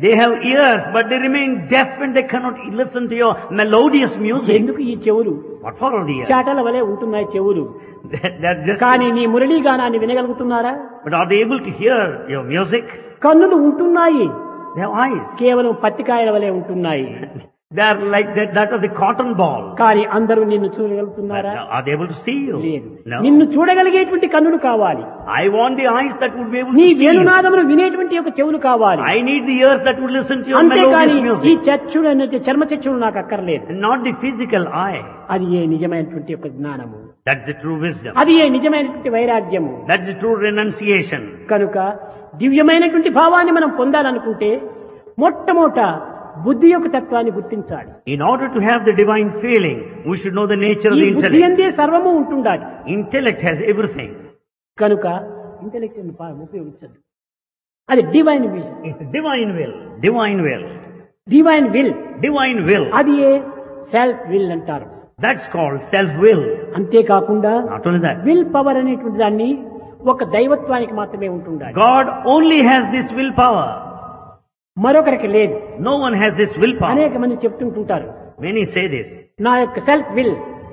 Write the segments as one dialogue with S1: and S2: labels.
S1: They have ears, but they remain deaf and they cannot listen to your melodious music.
S2: ఎందుకు ఈ చెవులు?
S1: What for all the ears?
S2: చాటల వలె ఉంటున్నాయి చెవులు.
S1: They're just,
S2: కానీ నీ Murali గానాన్ని వినగలుగుతున్నారా?
S1: but are they able to hear your music?
S2: కన్నులు ఉంటున్నాయి,
S1: They have eyes.
S2: కేవలం పత్తికాయల వలె ఉంటున్నాయి.
S1: They are like that of the cotton ball.
S2: కానీ అందరూ నిన్ను
S1: But
S2: చూడగలుగుతున్నారా?
S1: are they able to see you?
S2: లేదు.
S1: No.
S2: నిన్ను చూడగలిగేటువంటి కన్నులు కావాలి.
S1: I want the eyes that would be able
S2: నీ
S1: to see you.
S2: వేణునాదమును వినేటువంటి యొక్క చెవులు కావాలి.
S1: I need the ears that would listen to your
S2: అంతేకాని
S1: melodious
S2: ఈ
S1: music.
S2: చచ్చుడు అనేది చర్మ చచ్చుడు నాకు అక్కర్లేదు.
S1: Not the physical eye.
S2: అది ఏ నిజమైనటువంటి యొక్క జ్ఞానము,
S1: That's the true wisdom.
S2: అది ఏ నిజమైనటువంటి వైరాగ్యము.
S1: That's the true renunciation.
S2: కనుక దివ్యమైనటువంటి భావాన్ని మనం పొందాలనుకుంటే మొట్టమొదట బుద్ధి యొక్క తత్వాన్ని గుర్తించాలి.
S1: In order to have the divine feeling, we should know the nature of
S2: ఈ
S1: the
S2: బుద్ధి
S1: intellect.
S2: అందే సర్వము ఉంటుండాలి.
S1: Intellect has everything.
S2: కనుక ఇంటెలెక్ట్ ఉపయోగించదు. అది divine will.
S1: It's divine will. Divine will.
S2: Divine will
S1: Divine will.
S2: అది ఏ సెల్ఫ్ విల్ అంటారు.
S1: That's called self-will.
S2: అంతేకాకుండా
S1: Not only that.
S2: Will power అనేటువంటి దాన్ని ఒక దైవత్వానికి మాత్రమే ఉంటుండాలి.
S1: God only has this willpower.
S2: మరొకరికి లేదు.
S1: No one has this willpower.
S2: అనేక మంది చెప్తుంటుంటారు,
S1: Many say this.
S2: నా యొక్క self will.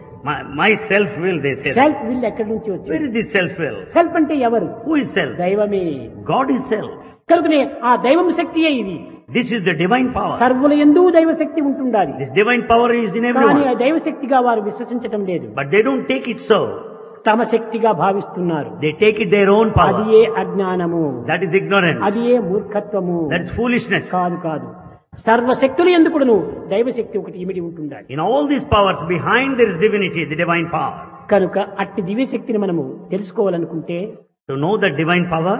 S1: My self-will, they say.
S2: Self will ఎక్కడి నుంచి
S1: Where
S2: వచ్చింది?
S1: is this self-will?
S2: సెల్ఫ్ అంటే ఎవరు?
S1: Who is self?
S2: దైవమే.
S1: God is self.
S2: కనుకనే ఆ దైవం శక్తియే ఇది.
S1: This is the divine power.
S2: సర్వుల యందు దైవ శక్తి ఉంటుండాలి.
S1: This divine power is in
S2: కానీ
S1: everyone.
S2: ఆ దైవ శక్తిగా వారు విశ్వసించటం లేదు.
S1: But they don't take it so.
S2: తమ శక్తిగా భావిస్తున్నారు.
S1: They take it their own
S2: అది
S1: power.
S2: ఏ అజ్ఞానము,
S1: That is ignorance.
S2: అది ఏ మూర్ఖత్వము.
S1: That is foolishness.
S2: కాదు కాదు, సర్వశక్తులు ఎందుకును దైవశక్తి ఒకటి ఇమిడి ఉంటుండాలి.
S1: In all these powers, behind there is divinity, the divine power.
S2: కనుక అట్టి దివ్యశక్తిని మనము తెలుసుకోవాలనుకుంటే
S1: To know that divine power,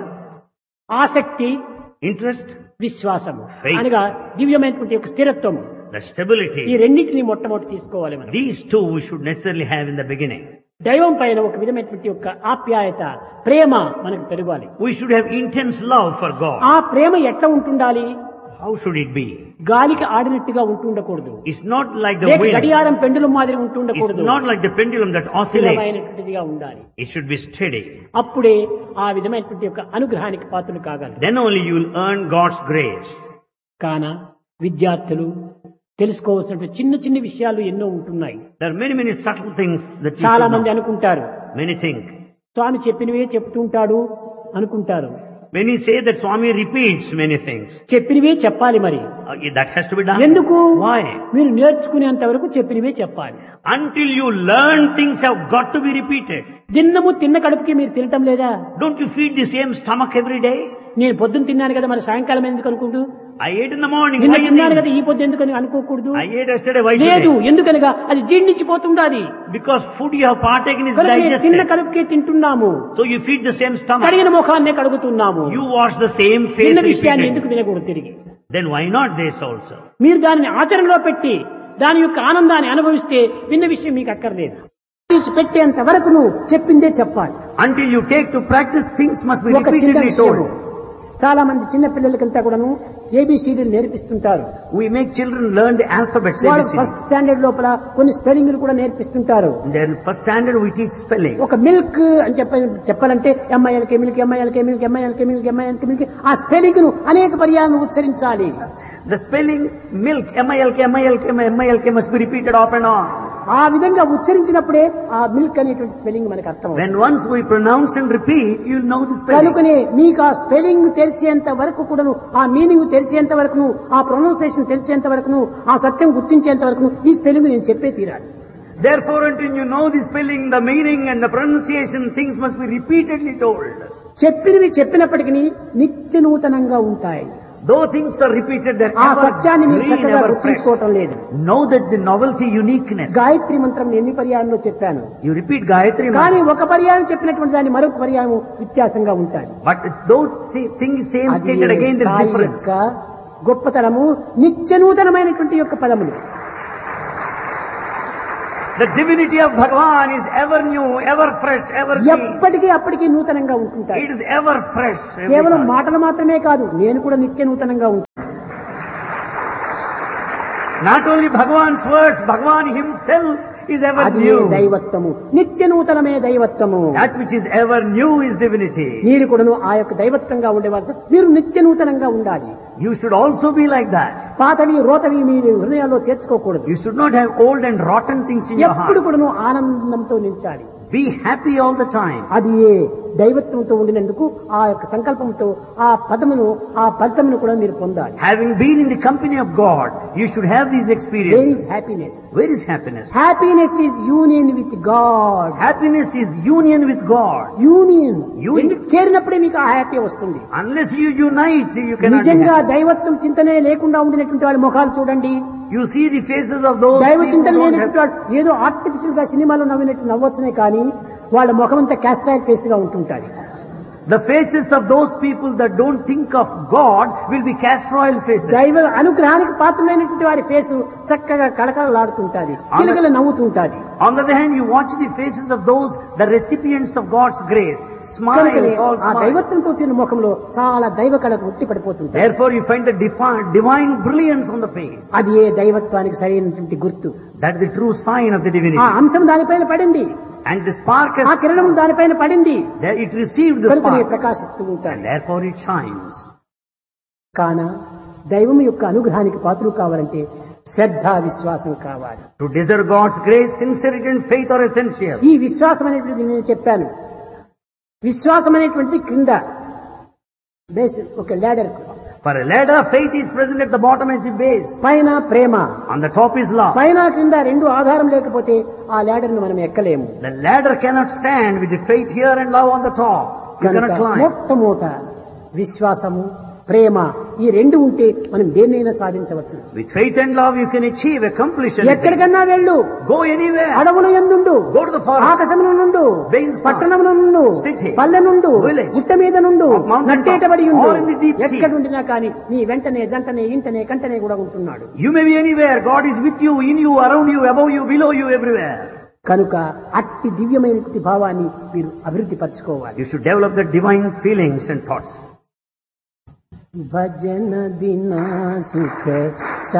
S2: ఆసక్తి,
S1: interest,
S2: విశ్వాసము
S1: Faith.
S2: అనగా దివ్యమైనటువంటి యొక్క స్థిరత్వము,
S1: the stability,
S2: ఈ రెండింటిని మొట్టమొదటి తీసుకోవాలి మనం.
S1: these two we should necessarily have in the beginning.
S2: దైవం పైన ఒక విధమైనటువంటి యొక్క ఆప్యాయత, ప్రేమ మనకు పెరగాలి.
S1: We should have intense love for God.
S2: ఆ ప్రేమ ఎట్లా ఉంటుండాలి?
S1: How should it be?
S2: గాలికి ఆడినట్టుగా ఉంటుండకూడదు.
S1: It's not like the
S2: లేక
S1: wind.
S2: గడియారం పెండులం మాదిరి
S1: It's
S2: ఉంటుండకూడదు.
S1: not like the pendulum that oscillates.
S2: స్థిరమైనటువంటిదిగా ఉండాలి.
S1: It should be steady.
S2: అప్పుడే ఆ విధమైనటువంటి యొక్క అనుగ్రహానికి పాత్రలు కాగలరు.
S1: Then only you will earn God's grace.
S2: కాన విద్యార్థులు తెలుసుకోవాల్సినటువంటి చిన్న చిన్న విషయాలు ఎన్నో ఉంటున్నాయి.
S1: There are many, many subtle things that you
S2: చాలా
S1: should
S2: మంది
S1: know.
S2: అనుకుంటారు,
S1: Many think.
S2: స్వామి చెప్పినవే చెప్తుంటాడు అనుకుంటారు.
S1: Many say that Swami repeats many things.
S2: చెప్పినవే చెప్పాలి. మరి
S1: That has to be done.
S2: ఎందుకు?
S1: Why?
S2: మీరు నేర్చుకునేంత వరకు చెప్పినవే చెప్పాలి.
S1: Until you learn, things have got to be repeated.
S2: దిన్నము తిన్న కడుపుకి మీరు తినటం లేదా?
S1: Don't you feed the same stomach every day?
S2: నేను పొద్దున్న తిన్నాను కదా, మరి సాయంకాలం ఎందుకు అనుకుంటూ?
S1: I ate in the morning.
S2: నిన్న
S1: Why you
S2: తిన్నాను కదా,
S1: think?
S2: ఈ పొద్దు ఎందుకని అనుకోకూడదు.
S1: I ate yesterday. Why
S2: లేదు,
S1: today?
S2: ఎందుకనగా అది జీర్ణించిపోతుండాలి.
S1: Because food you have partaken is
S2: కనుక నేను తిన్న
S1: digested.
S2: కడుపుకే తింటున్నాము,
S1: So you feed the same stomach.
S2: కడిగిన ముఖాన్నే కడుగుతున్నాము.
S1: You wash the same face
S2: తిన్న విషయాన్ని ఎందుకు
S1: repeatedly.
S2: తినకూడదు తిరిగి?
S1: Then why not this also?
S2: మీరు దానిని ఆచరణలో పెట్టి దాని యొక్క ఆనందాన్ని అనుభవిస్తే విన్న విషయం మీకు అక్కర్లేదు. తీసి పెట్టేంత వరకు నువ్వు చెప్పిందే చెప్పాలి.
S1: Until you take to practice, things must be
S2: ఒక చిన్న
S1: repeatedly
S2: విషయము.
S1: told.
S2: చాలా మంది చిన్న పిల్లలకంతా కూడాను ఏబిసిడీలు నేర్పిస్తుంటారు.
S1: We make children learn the alphabets.
S2: వాళ్ళు
S1: ABCD.
S2: ఫస్ట్ స్టాండర్డ్ లోపల కొన్ని స్పెల్లింగ్లు కూడా నేర్పిస్తుంటారు.
S1: Then first standard we teach spelling.
S2: ఒక మిల్క్ అని చెప్పాలంటే M I L K milk, M I L K milk, M I L K milk, M I L K milk, ఆ స్పెల్లింగ్ ను అనేక పర్యాలను ఉచ్చరించాలి.
S1: The spelling milk, MILK, MILK, MILK must be repeated off and on.
S2: ఆ విధంగా ఉచ్చరించినప్పుడే ఆ మిల్క్ అనేటువంటి స్పెల్లింగ్ మనకు అర్థం.
S1: When once we pronounce and repeat, you'll know the spelling.
S2: కనుకనే మీకు ఆ స్పెల్లింగ్ తెలిసేంత వరకు కూడాను, ఆ మీనింగ్ తెలిసేంత వరకును, ఆ ప్రొనౌన్సియేషన్ తెలిసేంత వరకును, ఆ సత్యం గుర్తించేంత వరకును ఈ స్పెల్లింగ్ నేను చెప్పే తీరాలి.
S1: Therefore, until you know the spelling, the meaning and the pronunciation, things must be repeatedly told.
S2: చెప్పినవి చెప్పినప్పటికీ నిత్య నూతనంగా ఉంటాయి.
S1: Though things are repeated, they're
S2: ఆ
S1: ever
S2: సత్యాన్ని మీరు
S1: green,
S2: చక్కగా
S1: ever fresh.
S2: గుర్తించుకోవటం లేదు.
S1: Know that the novelty, uniqueness.
S2: Gayatri మంత్రం ఎన్ని పర్యాయంలో చెప్పాను,
S1: You repeat Gayatri
S2: కానీ
S1: Mantra.
S2: ఒక పర్యాయం చెప్పినటువంటి దాన్ని మరొక పర్యాయం వ్యత్యాసంగా ఉంటాయి.
S1: But though thing is same
S2: అది
S1: stated again, there is
S2: Sai
S1: difference.
S2: యొక్క గొప్పతనము, నిత్య నూతనమైనటువంటి యొక్క పదములు.
S1: The divinity of Bhagavan is ever new, ever fresh, ever clean.
S2: ఎప్పటికీ అప్పటికీ నూతనంగా ఉంటుంటాయి.
S1: It is ever fresh. every
S2: కేవలం
S1: time.
S2: మాటలు మాత్రమే కాదు, నేను కూడా నిత్య నూతనంగా ఉంటాను.
S1: Not only Bhagavan's words, Bhagavan himself is ever
S2: అది
S1: new.
S2: దైవత్వము, నిత్య నూతనమే దైవత్వము.
S1: That which is ever new is divinity.
S2: మీరు కూడాను ఆ యొక్క దైవత్వంగా ఉండేవాళ్ళు, మీరు నిత్య నూతనంగా ఉండాలి.
S1: You should also be like that.
S2: పాతవి రోతవి మీ హృదయాల్లో చేర్చుకోకూడదు.
S1: You should not have old and rotten things in your
S2: ఎప్పుడు
S1: heart.
S2: కూడాను ఆనందంతో నిలిచాలి.
S1: Be happy all the time.
S2: అది ఏ దైవత్వంతో ఉండినందుకు ఆ యొక్క సంకల్పంతో ఆ పదమును ఆ ఫలితమును కూడా మీరు పొందాలి.
S1: Having been in the company of God, you should have these
S2: Where
S1: experiences.
S2: is happiness?
S1: Where is happiness?
S2: Happiness is union with God.
S1: Happiness is union with God.
S2: Union
S1: Union.
S2: ఎందుకు చేరినప్పుడే మీకు ఆ హ్యాపీ వస్తుంది.
S1: Unless you unite, you cannot be
S2: నిజంగా
S1: happy.
S2: దైవత్వం చింతనే లేకుండా ఉండినటువంటి వాళ్ళ ముఖాలు చూడండి.
S1: You see the faces of those
S2: దైవ
S1: people who
S2: చింతన
S1: don't
S2: లేనటువంటి
S1: have...
S2: వాడు ఏదో ఆర్టిఫిషియల్ గా సినిమాలో నవ్వినట్టు నవ్వొచ్చునే కానీ వాళ్ళ ముఖం అంతా క్యాస్ట్రాయిల్ ఫేస్ గా ఉంటుంటారు.
S1: The faces of those people that don't think of God will be castor oil faces.
S2: దైవ అనుగ్రహానికి పాత్రమైనటువంటి వారి ఫేసు చక్కగా కళకళలాడుతుంటాది, కిలకల నవ్వుతుంటాది.
S1: On the other hand, you watch the faces of those, the recipients of God's grace, smiles, all
S2: ఆ
S1: smiles.
S2: దైవత్వంతో వచ్చిన ముఖంలో చాలా దైవ కళకు ఉట్టి పడిపోతుంది.
S1: Therefore, you find the divine brilliance on the face.
S2: అది ఏ దైవత్వానికి సరైనటువంటి గుర్తు.
S1: That is the true sign of the
S2: ఆ
S1: divinity.
S2: అంశం దానిపైన పడింది,
S1: And the spark
S2: ఆ
S1: has...
S2: కిరణం దానిపైన పడింది,
S1: There it received the
S2: కనుక
S1: spark.
S2: ప్రకాశిస్తూ
S1: And
S2: ఉంటాడు.
S1: therefore it shines.
S2: కాన దైవం యొక్క అనుగ్రహానికి పాత్రలు కావాలంటే శ్రద్ధ విశ్వాసం కావాలి.
S1: To desire God's grace, sincerity and faith are essential.
S2: ఈ విశ్వాసం అనేటువంటిది నేను చెప్పాను. విశ్వాసం అనేటువంటిది క్రింద బేస్ ఒక ladder,
S1: For a ladder, faith is present at the bottom as the base.
S2: పైన ప్రేమ,
S1: On the top is love.
S2: పైన క్రింద రెండు ఆధారం లేకపోతే ఆ ల్యాడర్ ను మనం ఎక్కలేము.
S1: The ladder cannot stand with the faith here and love on the top. You
S2: కనుక
S1: cannot climb.
S2: మొట్టమొదట విశ్వాసము ప్రేమ ఈ రెండు ఉంటే మనం దేన్నైనా సాధించవచ్చు.
S1: With faith and love you can achieve, accomplish anything.
S2: ఎక్కడికన్నా వెళ్ళు,
S1: Go anywhere.
S2: అడవుల యందుండు,
S1: Go to the forest.
S2: ఆకాశమున నుండు,
S1: Veins not.
S2: పట్టణమున నుండు,
S1: City.
S2: పల్లె నుండు,
S1: Village.
S2: గుట్ట మీద నుండు,
S1: Of mountain
S2: నట్టేటబడి
S1: top.
S2: ఉండు,
S1: Or in the deep sea.
S2: ఎక్కడుండినా కానీ నీ వెంటనే జంటనే ఇంటనే కంటనే కూడా ఉంటున్నాడు.
S1: You may be anywhere. God is with you, in you, around you, above you, below you, everywhere.
S2: కనుక అట్టి దివ్యమైనటువంటి భావాన్ని మీరు అభివృద్ధి పరచుకోవాలి.
S1: You should develop the divine feelings and thoughts.
S2: భజన దిన సుఖ